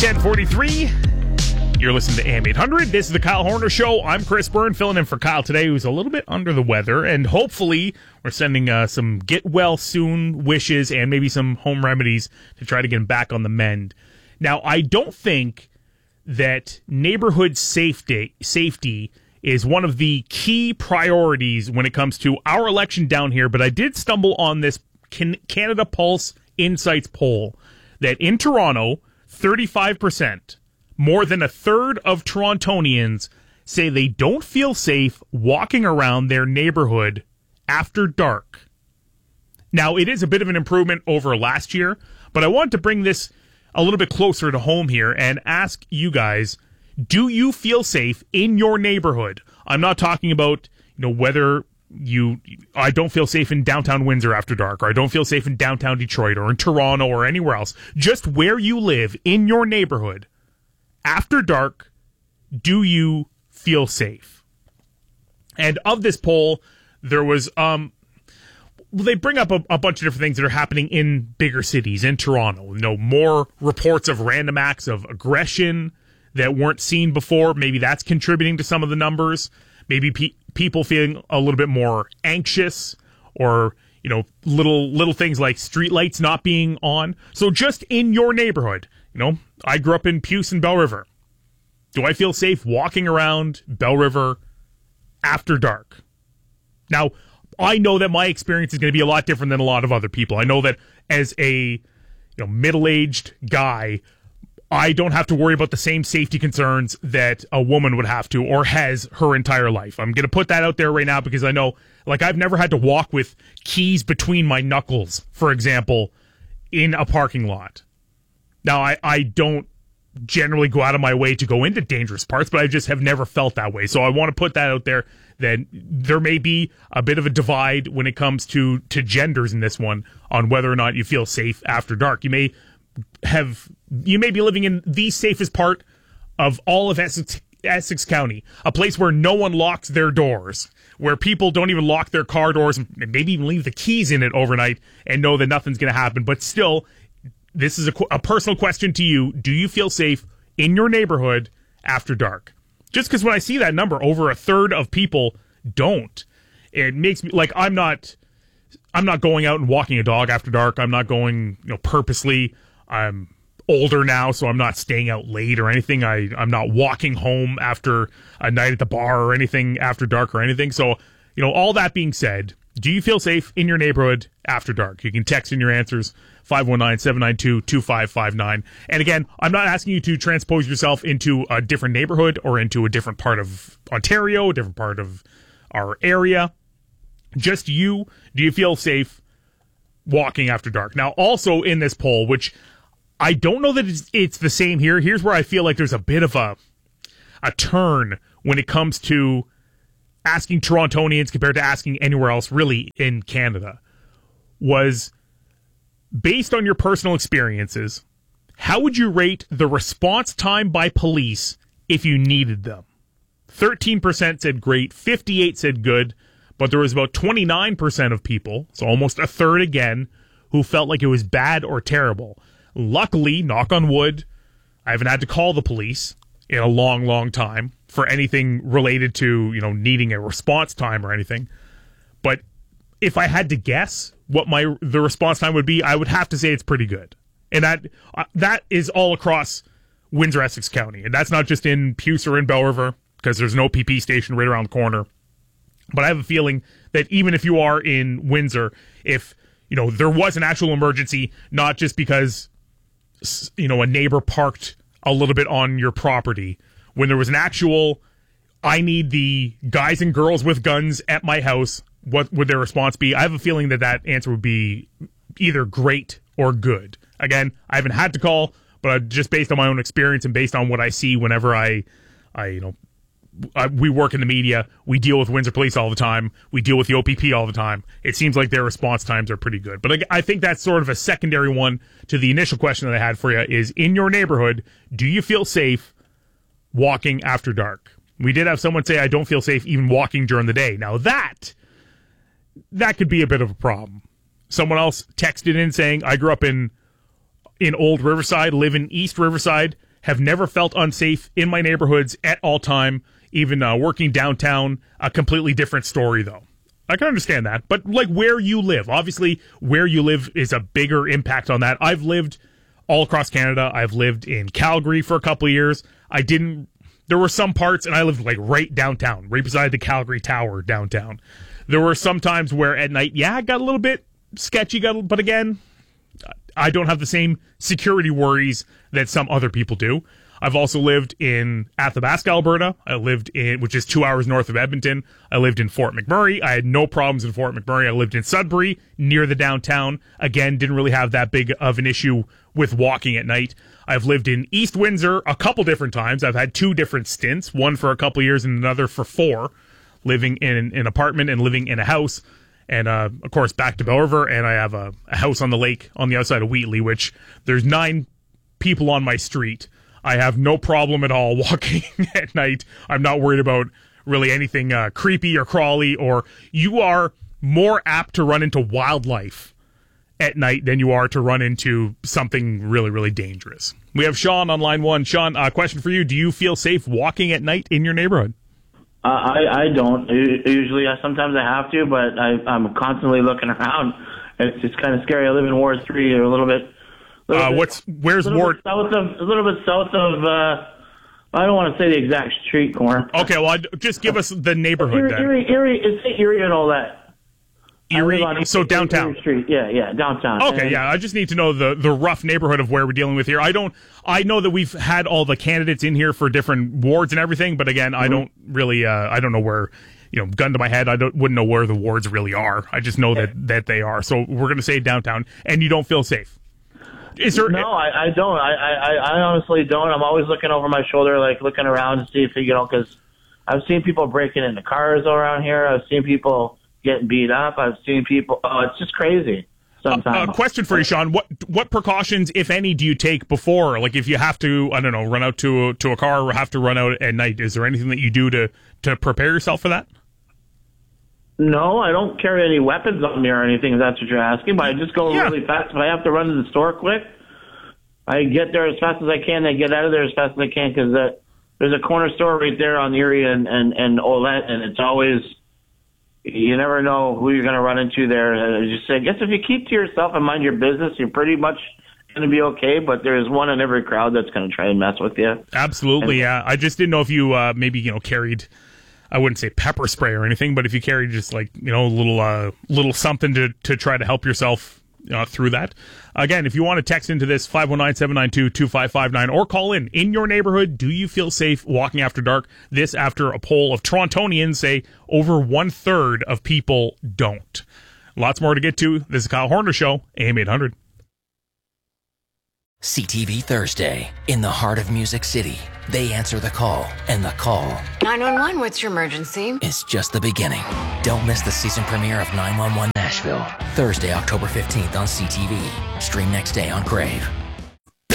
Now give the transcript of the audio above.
10:43. You're listening to AM 800. This is the Kyle Horner Show. I'm Chris Byrne, filling in for Kyle today, who's a little bit under the weather, and hopefully we're sending some get well soon wishes and maybe some home remedies to try to get him back on the mend. Now, I don't think that neighborhood safety is one of the key priorities when it comes to our election down here, but I did stumble on this Canada Pulse Insights poll that in Toronto, 35%, more than a third of Torontonians say they don't feel safe walking around their neighborhood after dark. Now, it is a bit of an improvement over last year, but I want to bring this a little bit closer to home here and ask you guys, do you feel safe in your neighborhood? I'm not talking about, whether I don't feel safe in downtown Windsor after dark, or I don't feel safe in downtown Detroit or in Toronto or anywhere else. Just where you live in your neighborhood after dark, do you feel safe? And of this poll, there was they bring up a bunch of different things that are happening in bigger cities, in Toronto. More reports of random acts of aggression that weren't seen before. Maybe that's contributing to some of the numbers. Maybe people feeling a little bit more anxious, or little things like streetlights not being on. So just in your neighborhood, I grew up in Puce and Bell River. Do I feel safe walking around Bell River after dark? Now, I know that my experience is going to be a lot different than a lot of other people. I know that as a middle-aged guy, I don't have to worry about the same safety concerns that a woman would have to, or has her entire life. I'm going to put that out there right now because I know, I've never had to walk with keys between my knuckles, for example, in a parking lot. Now, I don't generally go out of my way to go into dangerous parts, but I just have never felt that way. So I want to put that out there, that there may be a bit of a divide when it comes to genders in this one on whether or not you feel safe after dark. You may be living in the safest part of all of Essex County, a place where no one locks their doors, where people don't even lock their car doors and maybe even leave the keys in it overnight and know that nothing's going to happen. But still, this is a personal question to you. Do you feel safe in your neighborhood after dark? Just because when I see that number, over a third of people don't, it makes me I'm not going out and walking a dog after dark. I'm not going purposely. I'm older now, so I'm not staying out late or anything. I'm not walking home after a night at the bar or anything after dark or anything. So, all that being said, do you feel safe in your neighborhood after dark? You can text in your answers, 519-792-2559. And again, I'm not asking you to transpose yourself into a different neighborhood or into a different part of Ontario, a different part of our area. Just you. Do you feel safe walking after dark? Now, also in this poll, which I don't know that it's the same here. Here's where I feel like there's a bit of a turn when it comes to asking Torontonians compared to asking anywhere else really in Canada. Was based on your personal experiences, how would you rate the response time by police if you needed them? 13% said great, 58% said good, but there was about 29% of people, so almost a third again, who felt like it was bad or terrible. Luckily, knock on wood, I haven't had to call the police in a long, long time for anything related to, needing a response time or anything. But if I had to guess what the response time would be, I would have to say it's pretty good. And that is all across Windsor, Essex County. And that's not just in Puce or in Bell River, because there's no PP station right around the corner. But I have a feeling that even if you are in Windsor, if there was an actual emergency, not just because a neighbor parked a little bit on your property, when there was an actual, I need the guys and girls with guns at my house, what would their response be? I have a feeling that answer would be either great or good. Again, I haven't had to call, but just based on my own experience and based on what I see whenever we work in the media, we deal with Windsor Police all the time, we deal with the OPP all the time. It seems like their response times are pretty good. But I think that's sort of a secondary one to the initial question that I had for you is, in your neighborhood, do you feel safe walking after dark? We did have someone say, I don't feel safe even walking during the day. Now that could be a bit of a problem. Someone else texted in saying, I grew up in Old Riverside, live in East Riverside, have never felt unsafe in my neighborhoods at all time. Even working downtown, a completely different story, though. I can understand that. But, like, where you live, obviously, where you live is a bigger impact on that. I've lived all across Canada. I've lived in Calgary for a couple of years. There were some parts, and I lived, like, right downtown, right beside the Calgary Tower downtown. There were some times where at night, it got a little bit sketchy, but again, I don't have the same security worries that some other people do. I've also lived in Athabasca, Alberta. I lived which is 2 hours north of Edmonton. I lived in Fort McMurray. I had no problems in Fort McMurray. I lived in Sudbury, near the downtown. Again, didn't really have that big of an issue with walking at night. I've lived in East Windsor a couple different times. I've had 2 different stints, one for a couple of years and another for 4, living in an apartment and living in a house. And, of course, back to Bell River, and I have a house on the lake on the outside of Wheatley, which there's 9 people on my street. I have no problem at all walking at night. I'm not worried about really anything creepy or crawly, or you are more apt to run into wildlife at night than you are to run into something really, really dangerous. We have Sean on line 1. Sean, question for you. Do you feel safe walking at night in your neighborhood? I don't. Usually, sometimes I have to, but I'm constantly looking around. It's just kind of scary. I live in Ward 3, or a little bit. Where's Ward? A little bit south of. I don't want to say the exact street corner. Okay, well, just give us the neighborhood then. Erie and all that. Erie, so downtown. Erie Street. Yeah, downtown. Okay, I just need to know the rough neighborhood of where we're dealing with here. I know that we've had all the candidates in here for different wards and everything, but again, I don't really, I don't know where, gun to my head, wouldn't know where the wards really are. I just know that they are. So we're going to say downtown, and you don't feel safe. Is there? No, I don't. I honestly don't. I'm always looking over my shoulder, like looking around to see if, because I've seen people breaking into cars around here. I've seen people getting beat up. I've seen people. It's just crazy. Sometimes. A question for you, Sean. What precautions, if any, do you take before? Like, if you have to, I don't know, run out to a car or have to run out at night, is there anything that you do to prepare yourself for that? No, I don't carry any weapons on me or anything, if that's what you're asking, but I just go really fast. If I have to run to the store quick, I get there as fast as I can. I get out of there as fast as I can, because there's a corner store right there on Erie and Olette, and it's always, you never know who you're going to run into there. I just say, I guess if you keep to yourself and mind your business, you're pretty much going to be okay, but there's one in every crowd that's going to try and mess with you. Absolutely, yeah. I just didn't know if you maybe, carried, I wouldn't say pepper spray or anything, but if you carry just like, a little something to try to help yourself through that. Again, if you want to text into this, 519-792-2559, or call in your neighborhood, do you feel safe walking after dark? This after a poll of Torontonians say over 1/3 of people don't. Lots more to get to. This is Kyle Horner Show, AM 800. CTV Thursday, in the heart of Music City. They answer the call, and the call 911, what's your emergency? is just the beginning. Don't miss the season premiere of 911 Nashville, Thursday, October 15th on CTV. Stream next day on Crave.